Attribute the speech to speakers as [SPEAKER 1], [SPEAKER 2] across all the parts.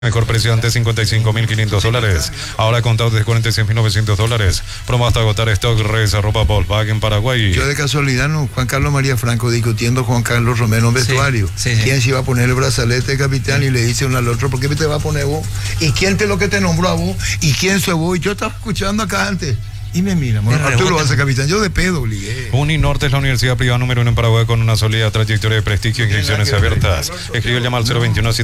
[SPEAKER 1] Mejor precio antes $55.500. Ahora contado de $46.900. Promo hasta agotar stock. Arroba Volkswagen Paraguay.
[SPEAKER 2] Yo de casualidad, no, Juan Carlos María Franco discutiendo con Juan Carlos Romero en vestuario.
[SPEAKER 3] Sí.
[SPEAKER 2] ¿Quién se iba a poner el brazalete de capitán? Y le dice uno al otro, ¿por qué te va a poner vos? ¿Y quién te lo que te nombró a vos? ¿Y quién soy vos? Y yo estaba escuchando acá antes. Y me mira, Arturo va a ser capitán. Yo de pedo obligué.
[SPEAKER 1] Uninorte es la universidad privada número 1 en Paraguay con una sólida trayectoria de prestigio e inscripciones abiertas. Escribe el llamado al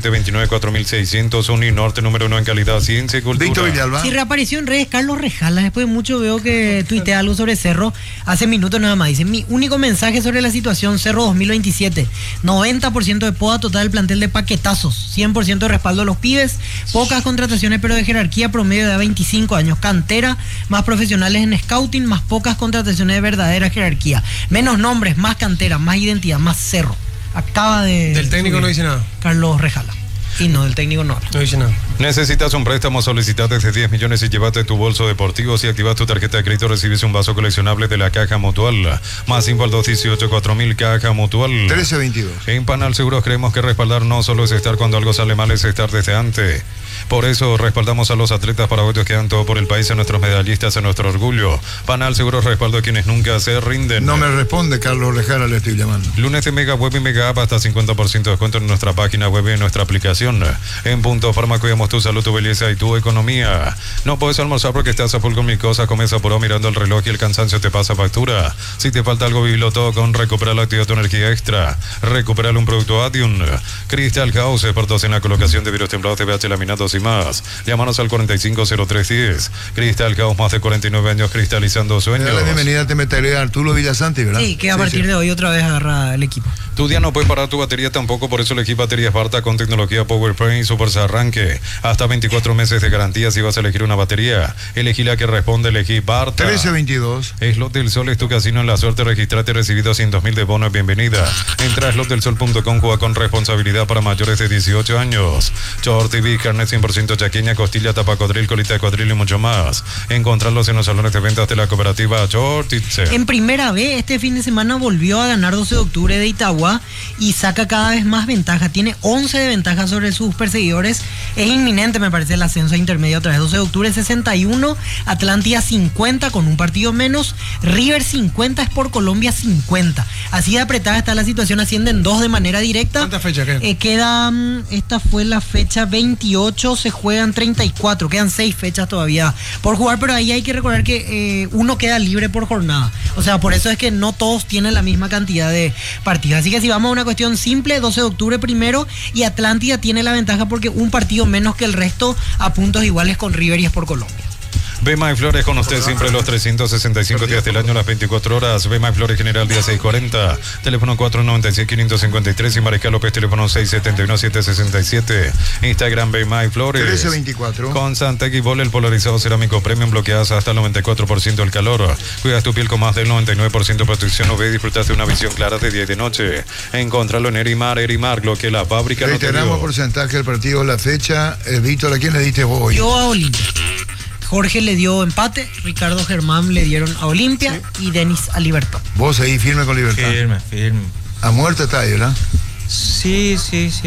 [SPEAKER 1] 021-729-4600. Uninorte número 1 en calidad, ciencia y cultura.
[SPEAKER 2] Víctor Villalba.
[SPEAKER 4] Sí, reapareció en redes Carlos Rejala. Después de mucho veo que tuitea algo sobre Cerro. Hace minutos nada más. Dice, mi único mensaje sobre la situación Cerro 2027. 90% de poda total del plantel de paquetazos. 100% de respaldo a los pibes. Pocas contrataciones, pero de jerarquía promedio de 25 años. Cantera, más profesionales en scouting, más pocas contrataciones de verdadera jerarquía. Menos nombres, más cantera, más identidad, más Cerro. Acaba de...
[SPEAKER 3] Del técnico no dice nada.
[SPEAKER 4] Carlos Rejala. Y no, del técnico no.
[SPEAKER 3] No dice nada.
[SPEAKER 1] Necesitas un préstamo, solicita desde 10 millones y llévate tu bolso deportivo. Si activas tu tarjeta de crédito, recibes un vaso coleccionable de la Caja Mutual. Más info al 218-4000 Caja Mutual.
[SPEAKER 2] 1322.
[SPEAKER 1] En Panal Seguros creemos que respaldar no solo es estar cuando algo sale mal, es estar desde antes. Por eso respaldamos a los atletas paraguayos que dan todo por el país, a nuestros medallistas, a nuestro orgullo. Panal Seguros respaldo a quienes nunca se rinden.
[SPEAKER 2] No me responde Carlos Rejala, le estoy llamando.
[SPEAKER 1] Lunes de Mega Web y Mega App, hasta 50% de descuento en nuestra página web y en nuestra aplicación. En Punto Farma cuidamos tu salud, tu belleza y tu economía. No puedes almorzar porque estás a full con mil cosas, comes apurado mirando el reloj y el cansancio te pasa factura. Si te falta algo, vivilo todo con Recuperar, activa tu energía extra. Recuperar un producto Adium. Crystal House, expertos en la colocación de virus templados, TVH, laminados y más. Llámanos al 450310. Crystal House, más de 49 años cristalizando sueños.
[SPEAKER 2] La bienvenida te meteré a Arturo Villasanti, ¿verdad?
[SPEAKER 4] Sí, que a partir de hoy otra vez agarra el equipo.
[SPEAKER 1] Tu día no puede parar tu batería tampoco, por eso elegí baterías Barta con tecnología PowerPoint y Super Arranque. Hasta 24 meses de garantía si vas a elegir una batería. Elegí la que responde, elegí Barta.
[SPEAKER 2] 1322.
[SPEAKER 1] Slot del Sol es tu casino en la suerte. Registrate, recibido 100.000 de bono. Bienvenida. Entra a slotdelsol.com, juega con responsabilidad para mayores de 18 años. Short TV, carnet 100% chaqueña, costilla, tapacodril, colita de cuadril y mucho más. Encontrarlos en los salones de ventas de la cooperativa Short Itze.
[SPEAKER 4] En primera vez, este fin de semana volvió a ganar 12 de octubre de Itagua y saca cada vez más ventaja. Tiene 11 de ventaja sobre sus perseguidores. Es inminente, me parece, el ascenso a intermedio otra vez. 12 de octubre 61, Atlántida 50 con un partido menos, River 50, Sport Colombia 50. Así de apretada está la situación, ascienden dos de manera directa.
[SPEAKER 3] ¿Cuántas fechas quedan?
[SPEAKER 4] Esta fue la fecha 28, se juegan 34, quedan 6 fechas todavía por jugar, pero ahí hay que recordar que uno queda libre por jornada. O sea, por eso es que no todos tienen la misma cantidad de partidos. Así que si vamos a una cuestión simple, 12 de octubre primero y Atlántida tiene la ventaja porque un partido menos que el resto a puntos iguales con River y Sport Colombia.
[SPEAKER 1] Bema y Flores con usted siempre los 365 días del año, las 24 horas. Bema y Flores General día 640, teléfono 496-553 y Mariscal López, teléfono 671-767. Instagram Bema y Flores.
[SPEAKER 2] 1324.
[SPEAKER 1] Con Santa Guibol, el polarizado cerámico premium, bloqueadas hasta el 94% del calor. Cuidas tu piel con más del 99% de protección UV y disfrutas de una visión clara de día y de noche. Encontralo en Erimar, lo que la fábrica no te
[SPEAKER 2] Reiteramos
[SPEAKER 1] dio.
[SPEAKER 2] porcentaje del partido, la fecha. Víctor, ¿a quién le diste vos hoy?
[SPEAKER 4] Yo a Olimpia. Jorge le dio empate, Ricardo Germán le dieron a Olimpia y Denis a Libertad.
[SPEAKER 2] Vos ahí firme con Libertad.
[SPEAKER 5] Firme.
[SPEAKER 2] A muerte está ahí, ¿verdad?
[SPEAKER 5] Sí.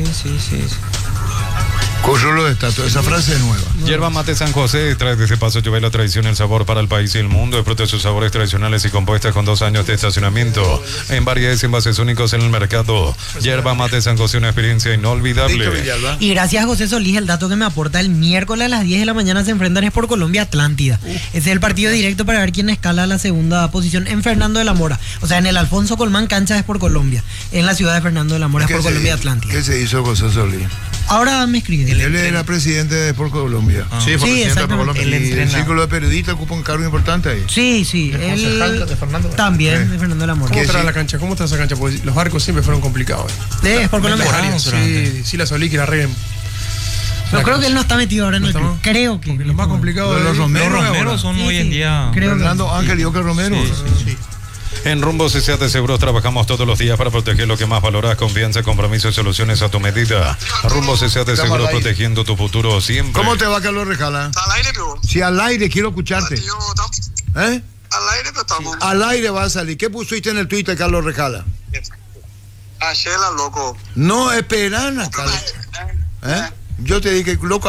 [SPEAKER 2] Corrolo de estatua, esa frase es nueva.
[SPEAKER 1] Yerba Mate San José trae desde Paso Lluvia la tradición y el sabor para el país y el mundo. Disfruta de sus sabores tradicionales y compuestas con 2 años de estacionamiento en variedades y envases únicos en el mercado. Yerba Mate San José, una experiencia inolvidable.
[SPEAKER 2] Víctor Villalba.
[SPEAKER 4] Y gracias a José Solís, el dato que me aporta, el miércoles a las 10 de la mañana se enfrentan Sport Colombia Atlántida. Ese es el partido directo para ver quién escala a la segunda posición en Fernando de la Mora. O sea, en el Alfonso Colmán, cancha de Sport Colombia. En la ciudad de Fernando de la Mora, Sport Colombia Atlántida.
[SPEAKER 2] ¿Qué se hizo José Solís?
[SPEAKER 4] Ahora me escribe.
[SPEAKER 2] Él era presidente de Sport Colombia.
[SPEAKER 5] Sí,
[SPEAKER 4] exactamente.
[SPEAKER 2] Y el círculo de periodistas ocupa un cargo importante ahí.
[SPEAKER 4] Sí.
[SPEAKER 3] concejal de Fernando.
[SPEAKER 4] También de Fernando de la Mora.
[SPEAKER 3] ¿Cómo estará la cancha? ¿Cómo está esa cancha? Porque los arcos siempre fueron complicados.
[SPEAKER 4] De Sport Colombia.
[SPEAKER 3] Sí, la Solí que la arreglen.
[SPEAKER 4] Yo creo que él no está metido ahora en el club. Creo que.
[SPEAKER 3] Porque lo más complicado
[SPEAKER 2] Los
[SPEAKER 5] Romeros son
[SPEAKER 4] Sí,
[SPEAKER 5] hoy en día.
[SPEAKER 4] creo que-
[SPEAKER 2] Fernando Ángel y Oca Romero.
[SPEAKER 5] Sí.
[SPEAKER 1] En Rumbo CCA de Seguros trabajamos todos los días para proteger lo que más valoras: confianza, compromiso y soluciones a tu medida. Rumbo CCA de Seguros, protegiendo tu futuro siempre.
[SPEAKER 2] ¿Cómo te va, Carlos Rejala?
[SPEAKER 6] Al aire, pero.
[SPEAKER 2] Si al aire, quiero escucharte.
[SPEAKER 6] Tío,
[SPEAKER 2] ¿Eh?
[SPEAKER 6] al aire, pero estamos.
[SPEAKER 2] Al aire va a salir. ¿Qué pusiste en el Twitter, Carlos Rejala?
[SPEAKER 6] A Shela, loco.
[SPEAKER 2] No esperan a Carlos. ¿Eh? Yo te dije, loco,